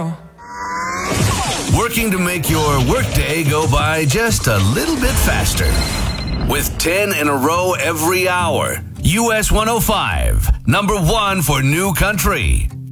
girl. Working to make your workday go by just a little bit faster. With 10 in a row every hour. US 105, number one for New Country.